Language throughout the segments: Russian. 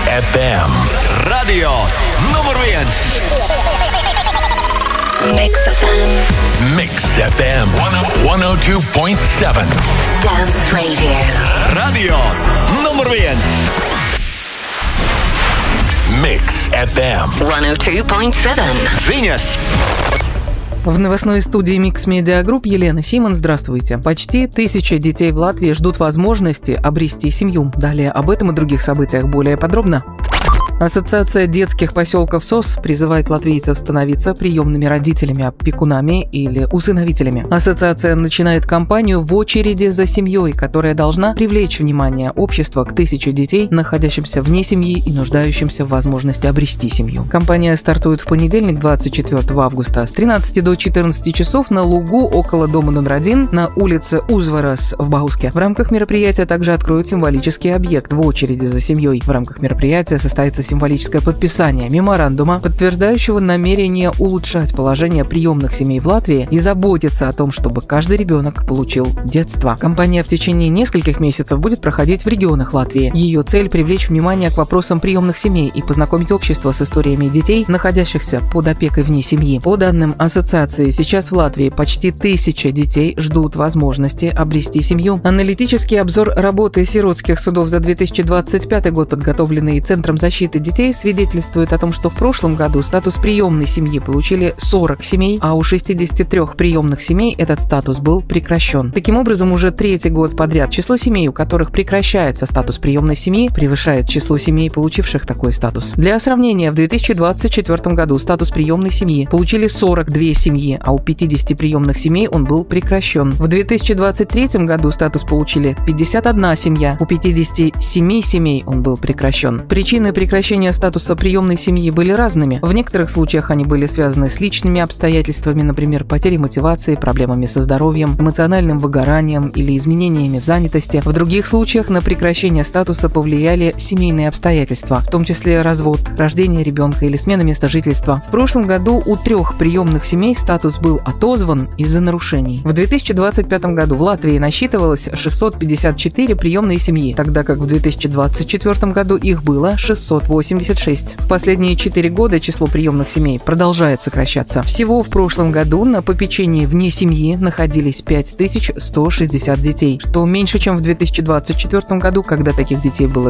FM. Radio numur 1. Mix FM. Mix FM 102.7. Dance Radio. Radio numur 1. Mix FM 102.7. Ziņas. В новостной студии Mix Media Group Елена Симон. Здравствуйте. Почти 1000 детей в Латвии ждут возможности обрести семью. Далее об этом и других событиях более подробно. Ассоциация детских поселков СОС призывает латвийцев становиться приемными родителями, опекунами или усыновителями. Ассоциация начинает кампанию «В очереди за семьей», которая должна привлечь внимание общества к 1000 детей, находящимся вне семьи и нуждающимся в возможности обрести семью. Кампания стартует в понедельник, 24 августа, с 13 до 14 часов на лугу около дома номер 1 на улице Узварас в Бауске. В рамках мероприятия также откроют символический объект «В очереди за семьей». В рамках мероприятия состоится символическое подписание меморандума, подтверждающего намерение улучшать положение приемных семей в Латвии и заботиться о том, чтобы каждый ребенок получил детство. Кампания в течение нескольких месяцев будет проходить в регионах Латвии. Ее цель – привлечь внимание к вопросам приемных семей и познакомить общество с историями детей, находящихся под опекой вне семьи. По данным ассоциации, сейчас в Латвии почти 1000 детей ждут возможности обрести семью. Аналитический обзор работы сиротских судов за 2025 год, подготовленный Центром защиты детей, свидетельствует о том, что в прошлом году статус приемной семьи получили 40 семей, а у 63 приемных семей этот статус был прекращен. Таким образом, уже третий год подряд число семей, у которых прекращается статус приемной семьи, превышает число семей, получивших такой статус. Для сравнения, в 2024 году статус приемной семьи получили 42 семьи, а у 50 приемных семей он был прекращен. В 2023 году статус получили 51 семья, у 57 семей он был прекращен. Причины прекращения статуса приемной семьи были разными. В некоторых случаях они были связаны с личными обстоятельствами, например, потерей мотивации, проблемами со здоровьем, эмоциональным выгоранием или изменениями в занятости. В других случаях на прекращение статуса повлияли семейные обстоятельства, в том числе развод, рождение ребенка или смена места жительства. В прошлом году у 3 приемных семей статус был отозван из-за нарушений. В 2025 году в Латвии насчитывалось 654 приемные семьи, тогда как в 2024 году их было 686. В последние 4 года число приемных семей продолжает сокращаться. Всего в прошлом году на попечении вне семьи находились 5160 детей, что меньше, чем в 2024 году, когда таких детей было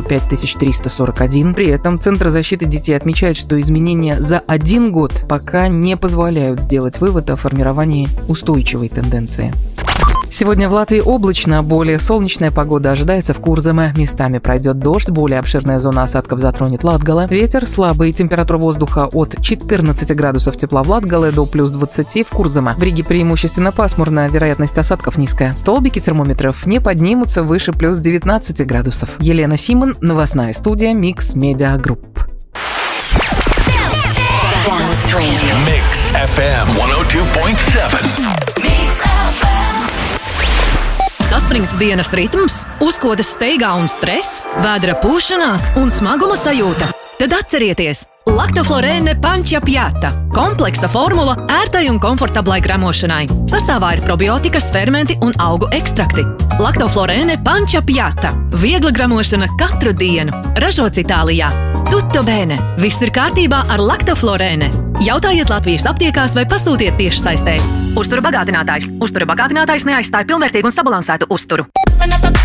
5341. При этом Центр защиты детей отмечает, что изменения за 1 год пока не позволяют сделать вывод о формировании устойчивой тенденции. Сегодня в Латвии облачно, более солнечная погода ожидается в Курземе. Местами пройдет дождь, более обширная зона осадков затронет Латгале. Ветер слабый, температура воздуха от 14 градусов тепла в Латгале до плюс 20 в Курземе. В Риге преимущественно пасмурно, вероятность осадков низкая. Столбики термометров не поднимутся выше плюс 19 градусов. Елена Симон, новостная студия Mix Media Group. Mix FM 102.7. Saspringts dienas ritms, uzkodas steigā un stress, vēdera pūšanās un smaguma sajūta. Tad atcerieties! Laktoflorēne Pančia Pjata – kompleksa formula ērtai un komfortablai gramošanai. Sastāvā ir probiotikas, fermenti un augu ekstrakti. Laktoflorēne Pančia Pjata – viegla gramošana katru dienu. Ražots Itālijā. Tutto bene! Viss ir kārtībā ar Laktoflorēne. Jautājiet Latvijas aptiekās vai pasūtiet tiešsaistē. Uztura bagātinātājs. Uztura bagātinātājs neaizstāja pilnvērtīgu un sabalansētu uzturu.